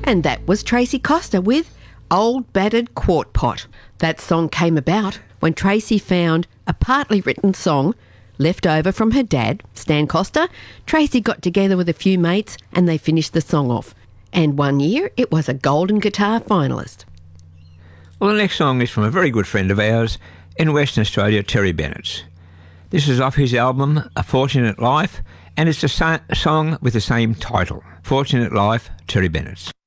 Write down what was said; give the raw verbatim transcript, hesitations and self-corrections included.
And that was Tracy Coster with Old Battered Quart Pot. That song came about when Tracy found a partly written song left over from her dad, Stan Coster. Tracy got together with a few mates and they finished the song off. And one year it was a Golden Guitar finalist. Well, the next song is from a very good friend of ours in Western Australia, Terry Bennett. This is off his album A Fortunate Life, and it's a sa- song with the same title, Fortunate Life, Terry Bennett.